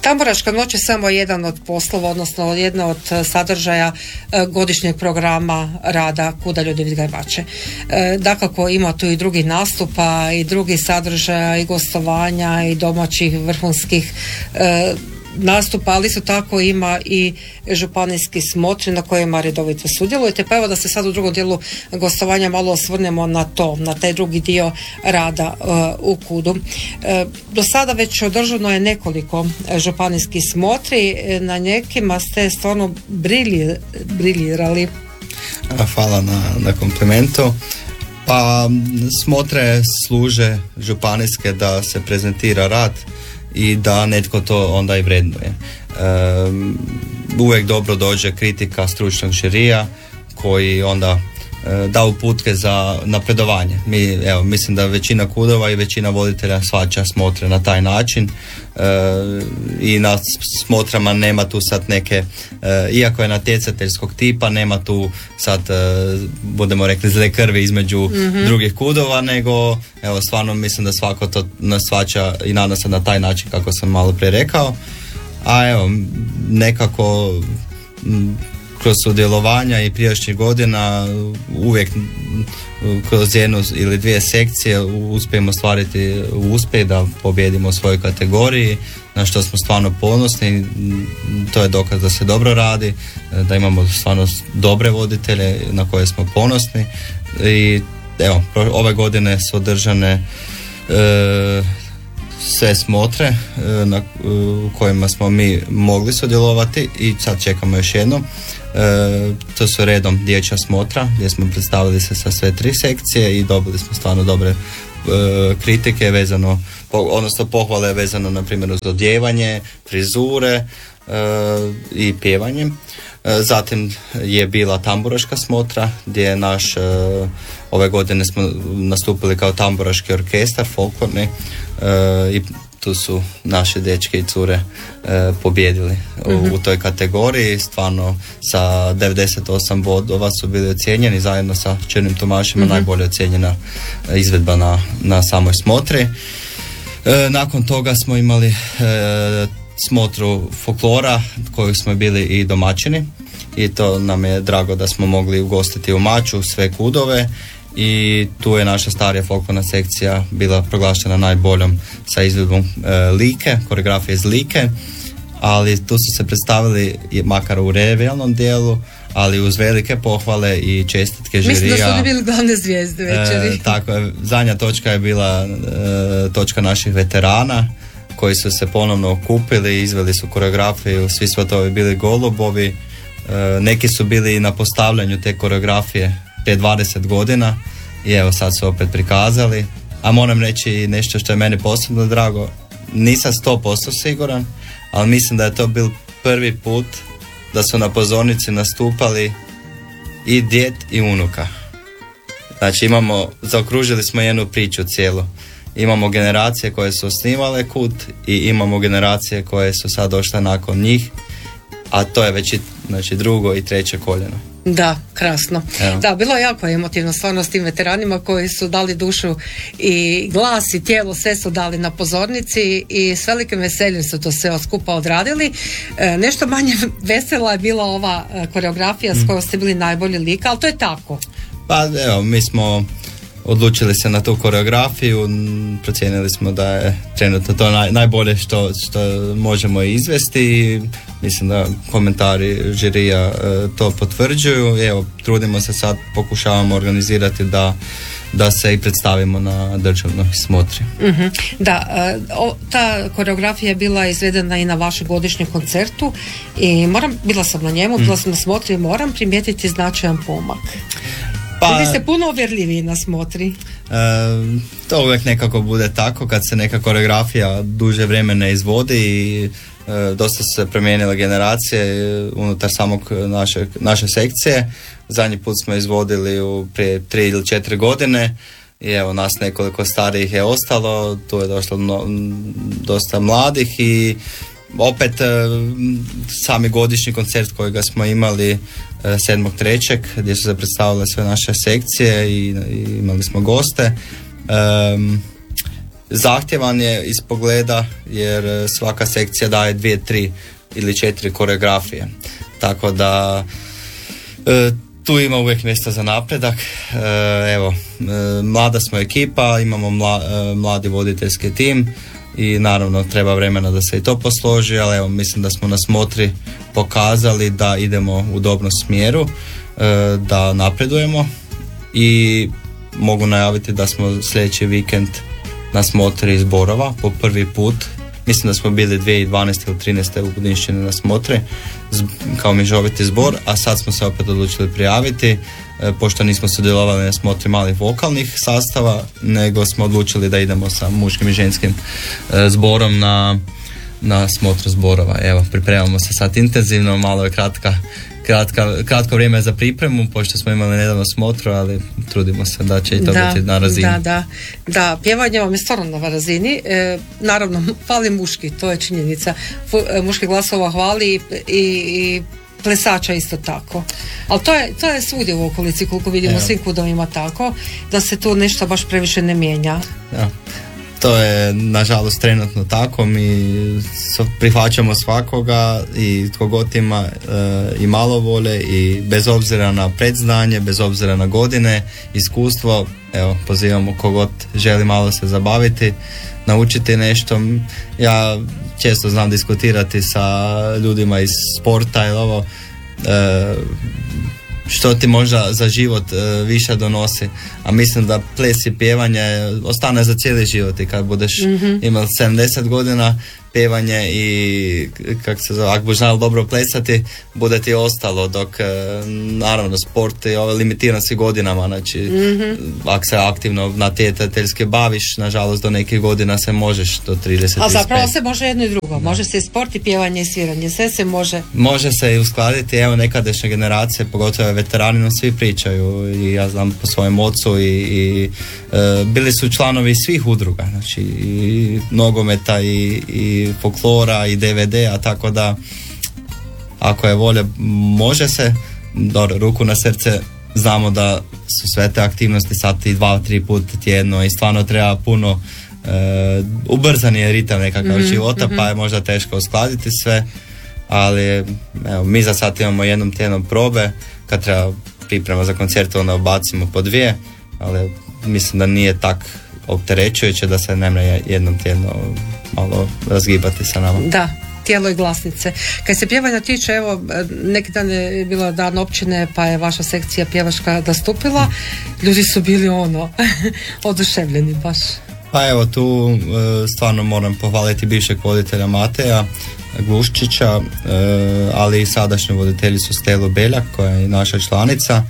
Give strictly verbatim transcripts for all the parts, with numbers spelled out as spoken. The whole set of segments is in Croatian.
Tamburaška noć je samo jedan od poslova, odnosno jedna od sadržaja godišnjeg programa rada Kuda ljudi vidgajivače. Dakako ima tu i drugih nastupa i drugih sadržaja i gostovanja i domaćih vrhunskih nastupa, ali isto tako ima i županijski smotri na kojima redovito sudjelujete. Pa evo da se sad u drugom dijelu gostovanja malo osvrnemo na to, na taj drugi dio rada uh, u Kudu. Uh, do sada već održano je nekoliko županijskih smotri, na nekima ste stvarno brilji, briljirali. Hvala na, na komplimentu. Pa smotre služe županijske da se prezentira rad i da netko to onda i vrednuje. Um, uvijek dobro dođe kritika stručnog žirija koji onda uh, da uputke za napredovanje. Mi, evo, mislim da većina kudova i većina voditelja shvaća smotre na taj način uh, i na smotrama nema tu sad neke, uh, iako je natjecateljskog tipa, nema tu sad, uh, budemo rekli, zle krvi između mm-hmm. drugih kudova, nego evo, stvarno mislim da svako to nas shvaća i nadam se na taj način kako sam malo prije rekao. A evo, nekako m, kroz sudjelovanja i prijašnjih godina uvijek kroz jednu ili dvije sekcije uspijemo ostvariti uspjeh da pobijedimo u svojoj kategoriji, na što smo stvarno ponosni. To je dokaz da se dobro radi, da imamo stvarno dobre voditelje na koje smo ponosni. I evo, ove godine su održane e, sve smotre e, na, u kojima smo mi mogli sudjelovati i sad čekamo još jedno. E, to su redom dječja smotra gdje smo predstavili se sa sve tri sekcije i dobili smo stvarno dobre e, kritike vezano, po, odnosno pohvale vezano na primjer uz odjevanje, frizure e, i pjevanje. E, zatim je bila tamburaška smotra gdje je naš e, ove godine smo nastupili kao tamburaški orkestar folklorni e, i tu su naše dečke i cure e, pobjedili mm-hmm. u, u toj kategoriji. Stvarno sa devedeset osam bodova su bili ocijenjeni zajedno sa Černim Tomašima, mm-hmm. najbolje ocijenjena izvedba na, na samoj smotri. E, nakon toga smo imali e, smotru folklora koju smo bili i domaćini i to nam je drago da smo mogli ugostiti u Maču sve kudove. I tu je naša starija folklorna sekcija bila proglašena najboljom sa izvedbom e, Like, koreografije iz Like, ali tu su se predstavili makar u revijalnom dijelu, ali uz velike pohvale i čestitke žirija. Mislim da su oni bili glavne zvijezde večeri. E, tako je, zadnja točka je bila e, točka naših veterana koji su se ponovno okupili, izveli su koreografiju, svi su to bili golubovi, e, neki su bili na postavljanju te koreografije prije dvadeset godina i evo sad su opet prikazali, a moram reći nešto što je meni posebno drago, nisam sto posto siguran, ali mislim da je to bil prvi put da su na pozornici nastupali i djed i unuka. Znači imamo, zaokružili smo jednu priču cijelu. Imamo generacije koje su osnivale Kud i imamo generacije koje su sad došle nakon njih, a to je već i, znači, drugo i treće koljeno. Da, krasno. Evo. Da, bilo je jako emotivno stvarno s tim veteranima koji su dali dušu i glas i tijelo, sve su dali na pozornici i s velikim veseljem su to sve skupa odradili. E, nešto manje vesela je bila ova e, koreografija mm. s kojom ste bili najbolji lik, ali to je tako. Pa evo, mi smo odlučili se na tu koreografiju, procijenili smo da je trenutno to naj, najbolje što, što možemo izvesti. Mislim da komentari žirija e, to potvrđuju. Evo, trudimo se sad, pokušavamo organizirati da, da se i predstavimo na državnoj smotri. Mm-hmm. Da, e, o, ta koreografija je bila izvedena i na vašem godišnjem koncertu i moram, bila sam na njemu, bila sam na smotri i moram primijetiti značajan pomak. Pa, vi ste puno uvjerljiviji na smotri. E, to uvijek nekako bude tako kad se neka koreografija duže vremena izvodi i e, dosta su se promijenile generacije unutar samog naše, naše sekcije. Zadnji put smo izvodili u prije tri ili četiri godine i evo nas nekoliko starijih je ostalo, tu je došlo no, dosta mladih i opet e, sami godišnji koncert kojega smo imali sedmog trećeg gdje su se predstavile sve naše sekcije i, i imali smo goste. Um, zahtjevan je iz pogleda jer svaka sekcija daje dvije, tri ili četiri koreografije. Tako da e, tu ima uvijek mjesta za napredak. E, evo, e, mlada smo ekipa, imamo mla, e, mladi voditeljski tim i naravno treba vremena da se i to posloži, ali evo, mislim da smo na smotri pokazali da idemo u dobrom smjeru, e, da napredujemo i mogu najaviti da smo sljedeći vikend na smotri iz Borova po prvi put. Mislim da smo bili dvije tisuće dvanaeste ili trinaeste u Budinšćini na smotri kao mješoviti zbor, a sad smo se opet odlučili prijaviti, e, pošto nismo sudjelovali na smotri malih vokalnih sastava, nego smo odlučili da idemo sa muškim i ženskim e, zborom na, na smotru zborova. Evo, pripremamo se sad intenzivno, malo je kratka Kratka, kratko vrijeme za pripremu, pošto smo imali nedavno smotru, ali trudimo se da će i to da, biti na razini. Da, da, da, pjevanje vam je stvarno na razini. E, naravno, hvali muški, to je činjenica. F, muški glasova hvali i, i, i plesača isto tako. Ali to je, to je svugdje u okolici, koliko vidimo, Evo. svim kudovima tako, da se tu nešto baš previše ne mijenja. Ja. To je nažalost trenutno tako, mi prihvaćamo svakoga i tko god ima e, i malo vole i bez obzira na predznanje, bez obzira na godine, iskustvo, evo, pozivamo kogod želi malo se zabaviti, naučiti nešto. Ja često znam diskutirati sa ljudima iz sporta ili ovo, e, što ti možda za život uh, više donosi, a mislim da ples i pjevanje ostane za cijeli život i kad budeš mm-hmm. imao sedamdeset godina pjevanje i kako se zove, ako budeš znao dobro plesati, bude ti ostalo, dok uh, naravno sport i ove limitiran si godinama, znači mm-hmm. ako se aktivno natjecateljski baviš, nažalost do nekih godina se možeš do trideset. A zapravo se može jedno i drugo, može se i sport i pjevanje i sviranje, sve se može. Može se i uskladiti, evo nekadašnje generacije, pogotovo veterani nam svi pričaju i ja znam po svojem ocu i, i e, bili su članovi svih udruga, znači i nogometa i, i folklora i D V D-a, tako da ako je volja može se, dobro, ruku na srce, znamo da su sve te aktivnosti sad i dva, tri puta tjedno i stvarno treba puno e, ubrzan je ritam nekakav mm-hmm, života, mm-hmm. pa je možda teško uskladiti sve, ali evo, mi za sad imamo jednom tjednom probe, kad treba priprema za koncert onda obacimo po dvije, ali mislim da nije tak opterećujuće da se ne mora jednom tjedno malo razgibati sa nama. Da, tijelo i glasnice. Kad se pjevanja tiče, evo, neki dan je bilo dan općine, pa je vaša sekcija pjevačka nastupila, ljudi su bili ono, oduševljeni baš. Pa evo, tu stvarno moram pohvaliti bivšeg voditelja Mateja Gluščića, ali i sadašnju voditeljicu Stelu Beljak, koja je naša članica.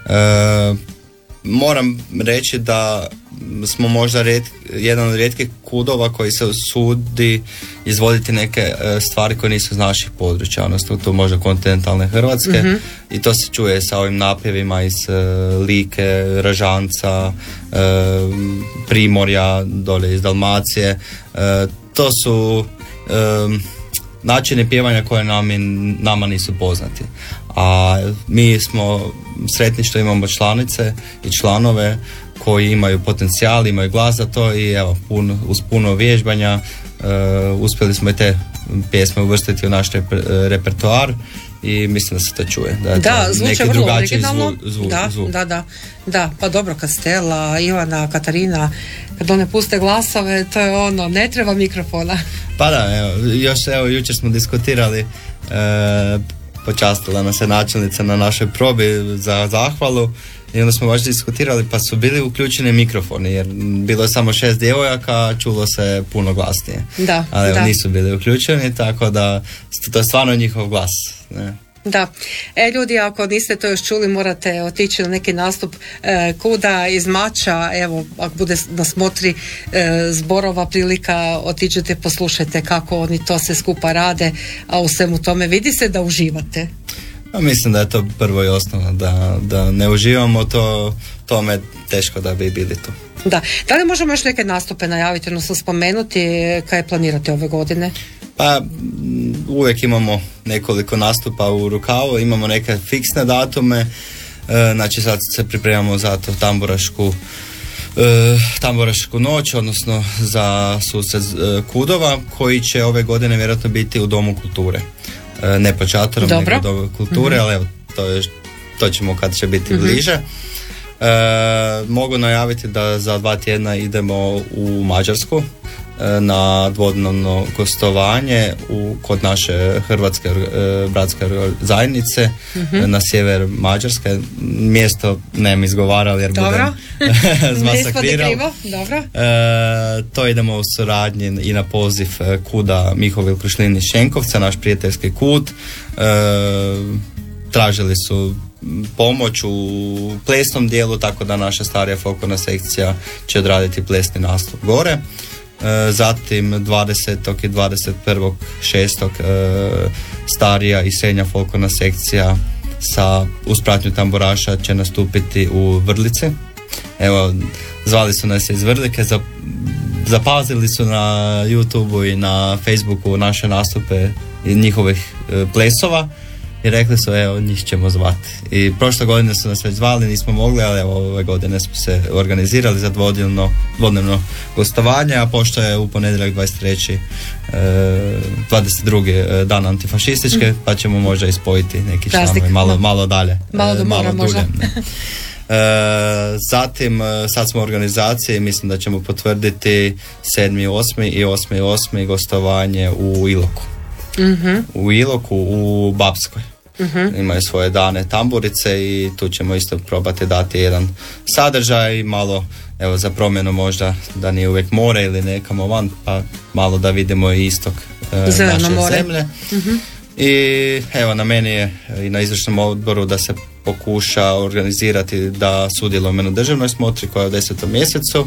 Moram reći da smo možda red, jedan od rijetkih kudova koji se usudi izvoditi neke stvari koje nisu iz naših područja, odnosno tu možda kontinentalne Hrvatske, mm-hmm. i to se čuje sa ovim napjevima iz uh, Like, Ražanca, uh, Primorja, dole iz Dalmacije. Uh, to su um, načini pjevanja koje nam, nama nisu poznati. A mi smo sretni što imamo članice i članove koji imaju potencijal, imaju glas za to i evo, pun, uz puno vježbanja uh, uspjeli smo i te pjesme uvrstiti u naš reper, repertoar i mislim da se to čuje. Da, da to zvuče neki vrlo drugačiji originalno. Zvu, zvu, da, zvuk. da, da, da, pa dobro, kad Stela, Ivana, Katarina, kad one puste glasove, to je ono, ne treba mikrofona. Pa da, evo, još evo, jučer smo diskutirali, e, počastila nas je načelnica na našoj probi za zahvalu i onda smo baš diskutirali, pa su bili uključeni mikrofoni, jer bilo je samo šest djevojaka, čulo se puno glasnije. Da, ali da. nisu bili uključeni, tako da to je stvarno njihov glas. Ne? Da. E, ljudi, ako niste to još čuli, morate otići na neki nastup e, kuda iz Mača, evo, ako bude na smotri e, zborova prilika, otiđete, poslušajte kako oni to sve skupa rade, a u svemu tome vidi se da uživate. A mislim da je to prvo i osnovno, da, da ne uživamo, to tome teško da bi bili tu. Da. Da li možemo još neke nastupe najaviti, odnosno spomenuti kaj planirate ove godine? Pa uvijek imamo nekoliko nastupa u rukavu, imamo neke fiksne datume, e, znači sad se pripremamo za to tamburašku tamburašku noć, odnosno za susret kudova, koji će ove godine vjerojatno biti u Domu kulture. E, ne po Čatorom, nego u Domu kulture, mm-hmm. ali evo, to, je, to ćemo kad će biti mm-hmm. bliže. E, mogu najaviti da za dva tjedna idemo u Mađarsku e, na dvodnevno gostovanje u, kod naše hrvatske e, bratske zajednice mm-hmm. na sjever Mađarske. Mjesto nem izgovarali jer Dobro. budem zmasakrirao. Dobro. E, to idemo u suradnji i na poziv kuda Mihovil Krušlin iz Šenkovca, naš prijateljski kud. E, tražili su pomoć u plesnom dijelu, tako da naša starija folklorna sekcija će odraditi plesni nastup gore. E, zatim dvadesetog i dvadeset prvog šestog e, starija i srednja folklorna sekcija sa uz pratnju tamburaša će nastupiti u Vrlici. Evo, zvali su nas iz Vrlike, zapazili su na YouTubeu i na Facebooku naše nastupe i njihovih e, plesova i rekli su, evo, njih ćemo zvati. I prošle godine su nas već zvali, nismo mogli, ali evo, ove godine smo se organizirali za dvodnevno, dvodnevno gostovanje, a pošto je u ponedjeljak dvadeset treći dvadeset drugi dan antifašističke, mm. pa ćemo možda ispojiti neki članovi malo, malo dalje. Malo do mora, malo dulje, E, zatim sad smo u organizaciji, mislim da ćemo potvrditi sedmi osmi i osmi osmi gostovanje u Iloku. Mm-hmm. U Iloku, u Bapskoj. Mm-hmm. Imaju svoje dane tamburice i tu ćemo isto probati dati jedan sadržaj, malo evo za promjenu možda da nije uvijek more ili nekamo van, pa malo da vidimo i istok e, naše more. Zemlje. Mm-hmm. I evo na meni je i na izvršnom odboru da se pokuša organizirati da sudjelujemo na državnoj smotri koja je u desetom mjesecu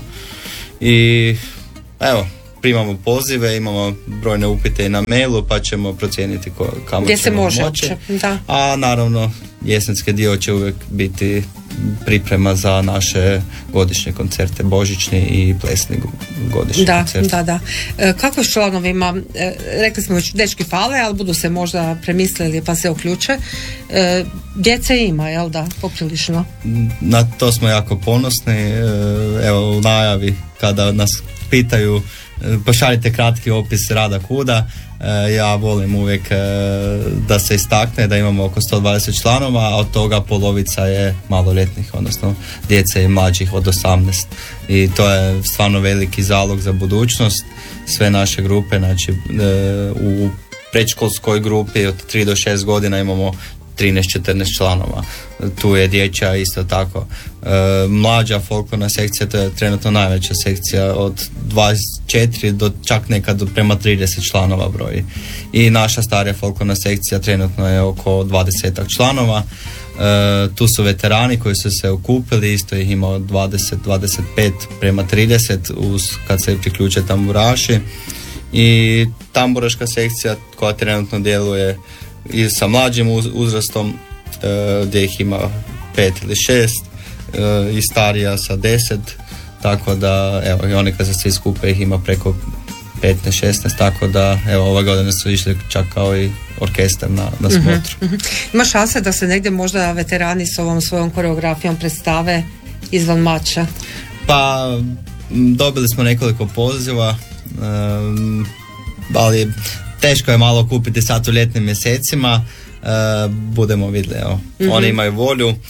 i evo primamo pozive, imamo brojne upite i na mailu, pa ćemo procijeniti ko, kamo gdje ćemo se može moći. Da. A naravno jesenski dio će uvijek biti priprema za naše godišnje koncerte, božićni i plesni godišnji da, koncert. Da, da. E, kako s članovima, e, rekli smo već dečki fale, ali budu se možda premislili pa se uključe. E, djece ima, jel da, poprilično? Na to smo jako ponosni. E, evo u najavi kada nas pitaju pošaljite kratki opis rada kuda, ja volim uvijek da se istakne da imamo oko sto dvadeset članova, a od toga polovica je maloljetnih, odnosno djece i mlađih od osamnaest, i to je stvarno veliki zalog za budućnost. Sve naše grupe, znači u predškolskoj grupi od tri do šest godina imamo trinaest četrnaest članova. Tu je dječja isto tako. E, mlađa folklorna sekcija, to je trenutno najveća sekcija, od dvadeset četiri do čak nekad prema trideset članova broji. I naša starija folklorna sekcija trenutno je oko dvadeset članova. E, tu su veterani koji su se okupili, isto ih ima dvadeset dvadeset pet prema trideset uz, kad se priključe tamburaši. I tamburaška sekcija koja trenutno djeluje i sa mlađim uz, uzrastom e, gdje ih ima pet ili šest e, i starija sa deset, tako da evo i oni kad se svi skupe ih ima preko petnaest šesnaest, tako da evo ove godine su išli čak kao i orkestar na, na smotru. Mm-hmm. Ima šanse da se negdje možda veterani s ovom svojom koreografijom predstave izvan mača? Pa dobili smo nekoliko poziva, um, ali teško je malo kupiti sad u ljetnim mjesecima, e, budemo vidjeli, evo. Mm-hmm. Oni imaju volju, e,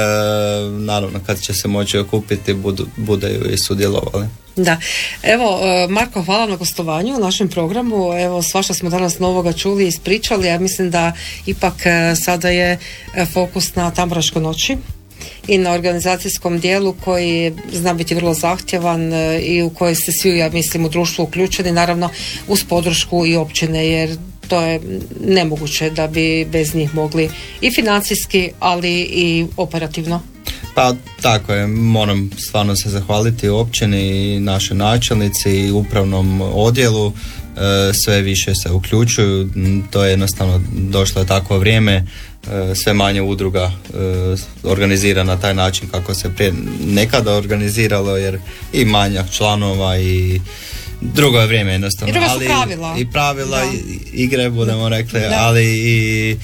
naravno kad će se moći okupiti budu, budeju i sudjelovali. Da, evo Marko, hvala na gostovanju u našem programu, evo svašta smo danas novoga čuli i ispričali, ja mislim da ipak sada je fokus na tamburaškoj noći i na organizacijskom dijelu koji zna biti vrlo zahtjevan i u koji ste svi, ja mislim, u društvu uključeni, naravno uz podršku i općine, jer to je nemoguće da bi bez njih mogli i financijski, ali i operativno. Pa tako je, moram stvarno se zahvaliti općini i našoj načelnici i upravnom odjelu, sve više se uključuju, to je jednostavno došlo je takvo vrijeme, sve manje udruga organizira na taj način kako se prije nekada organiziralo, jer i manjak članova i drugo je vrijeme jednostavno. I druga su pravila. I pravila, i igre budemo rekli, da. Ali i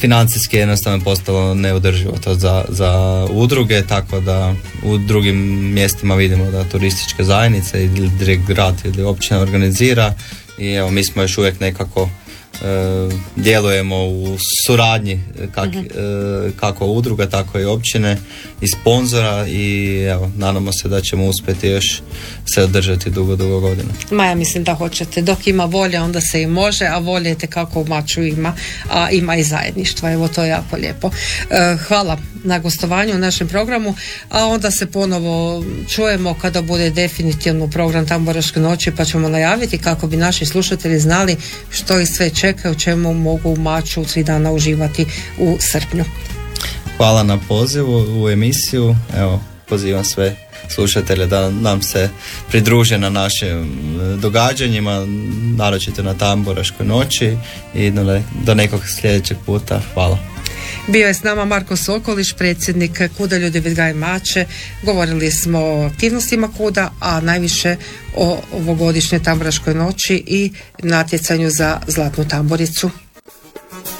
financijski jednostavno postalo neodrživo to za, za udruge, tako da u drugim mjestima vidimo da turističke zajednice ili grad ili općina organizira i evo mi smo još uvijek nekako e, djelujemo u suradnji kak, mm-hmm. e, kako udruga tako i općine i sponzora i evo nadamo se da ćemo uspjeti još se održati dugo, dugo godina. Ma ja mislim da hoćete, dok ima volje onda se i može, a volje te kako u Maču ima, a ima i zajedništva, evo to je jako lijepo. E, hvala na gostovanju u našem programu, a onda se ponovo čujemo kada bude definitivno program Tamburaške noći, pa ćemo najaviti kako bi naši slušatelji znali što ih sve čeka, u čemu mogu u Maču tri dana uživati u srpnju. Hvala na pozivu u emisiju, evo pozivam sve slušatelje da nam se pridruže na našim događanjima, naročito na Tamburaškoj noći i do, do nekog sljedećeg puta. Hvala. Bio je s nama Marko Sokolić, predsjednik Kuda ljudi Vidgaj Mače. Govorili smo o aktivnostima Kuda, a najviše o ovogodišnjoj Tamburaškoj noći i natjecanju za zlatnu tamburicu.